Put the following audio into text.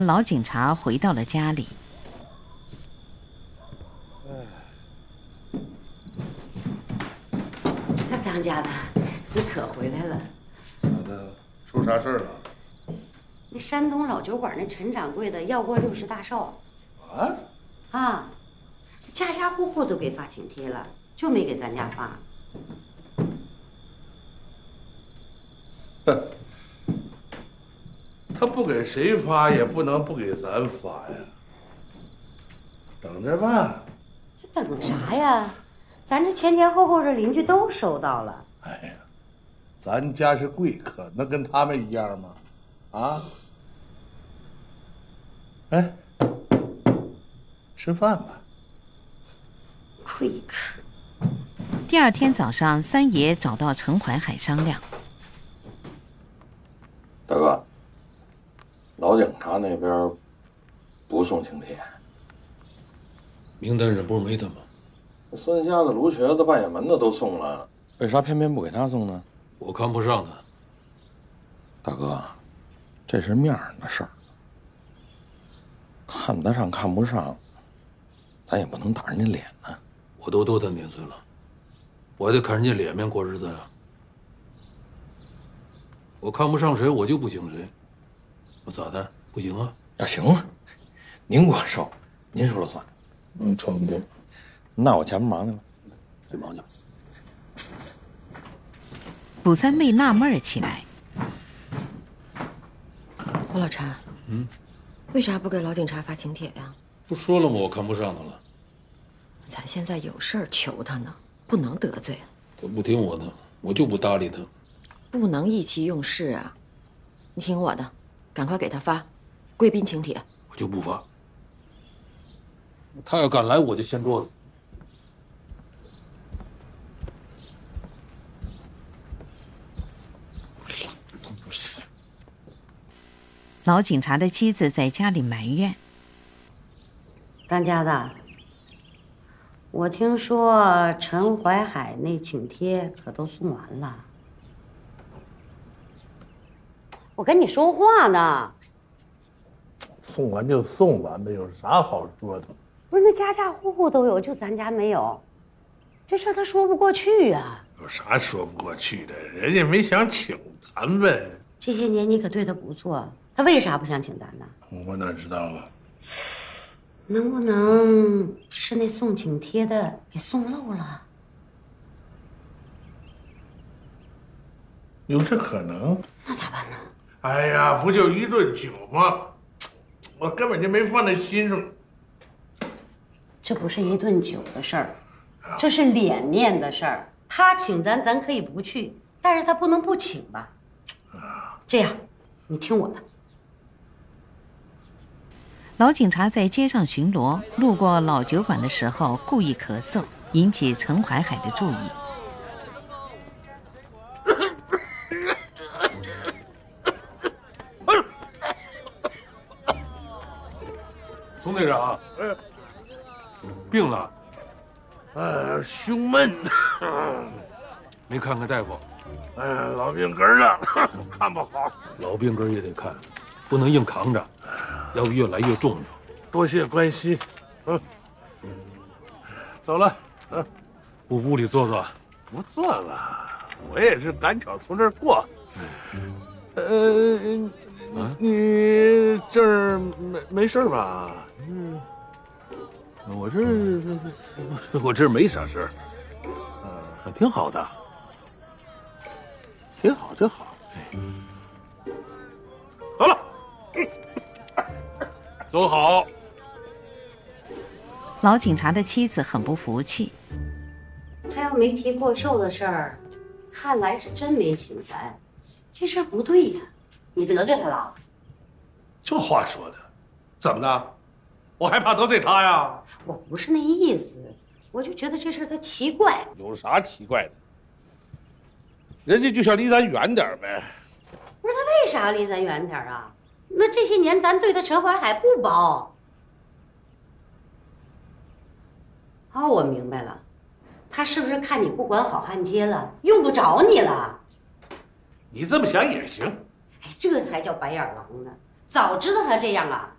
老警察回到了家里。 那当家的，你可回来了。 咋的？出啥事儿了？ 那山东老酒馆那陈掌柜的要过60大寿。啊，家家户户都给发请帖了，就没给咱家发。 哼，他不给谁发，也不能不给咱发呀。等着吧。 这等啥呀？咱这前前后后这邻居都收到了。 哎呀，咱家是贵客，能跟他们一样吗？啊？哎，吃饭吧。 贵客。 第二天早上，三爷找到陈怀海商量。 大哥，老警察那边不送请帖。 名单上不是没他吗？ 孙瞎子、卢瘸子、半眼门的都送了，为啥偏偏不给他送呢？ 我看不上他。 大哥，这是面上的事儿，看得上看不上，咱也不能打人家脸呢。 我都多大年岁了，我还得看人家脸面过日子呀。我看不上谁，我就不请谁。我咋的？不行啊？ 啊，行啊，您过寿，您说了算。 差不多。 那我前面忙去了， 去忙去。 卜三妹纳闷起来。 胡老查，为啥不给老警察发请帖呀？ 不说了吗？我看不上他了。 咱现在有事儿求他呢，不能得罪， 他不听我的，我就不搭理他。 不能意气用事啊！你听我的，赶快给他发贵宾请帖。 我就不发。他要敢来，我就掀桌子。 老警察的妻子在家里埋怨：“ 当家的，我听说陈怀海那请帖可都送完了。我跟你说话呢。 送完就送完呗，有啥好说的？ 不是那家家户户都有，就咱家没有，这事他说不过去呀。 有啥说不过去的？人家没想请咱呗。 这些年你可对他不错，他为啥不想请咱呢？ 我哪知道啊？ 能不能是那送请帖的给送漏了？ 有这可能？ 那咋办呢？ 哎呀，不就一顿酒吗？我根本就没放在心上。 这不是一顿酒的事儿，这是脸面的事儿。他请咱，咱可以不去，但是他不能不请吧？这样，你听我的。 老警察在街上巡逻，路过老酒馆的时候故意咳嗽，引起陈怀海的注意。 宋队长，病了？ 胸闷。 没看看大夫？ 老病根了，看不好。 老病根也得看，不能硬扛着，要不越来越重了。 多谢关心。走了。 不屋里坐坐？ 不坐了，我也是赶巧从这儿过。你这儿没事吧？ 我这没啥事儿，挺好的， 挺好，挺好。走了， 走好。 老警察的妻子很不服气。 他要没提过寿的事儿，看来是真没请咱。这事儿不对呀，你得罪他了。 这话说的，怎么的？我还怕得罪他呀？ 我不是那意思，我就觉得这事儿他奇怪。 有啥奇怪的？人家就想离咱远点呗。 不是他为啥离咱远点啊？那这些年咱对他陈怀海不薄。哦，我明白了，他是不是看你不管好汉街了，用不着你了？ 你这么想也行。 哎，这才叫白眼狼呢！早知道他这样啊，